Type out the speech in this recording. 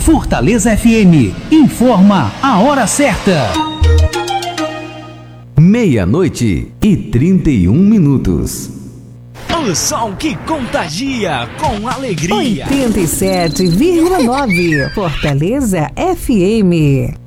Fortaleza FM informa a hora certa. 00:31. O som que contagia com alegria. 87,9 Fortaleza FM.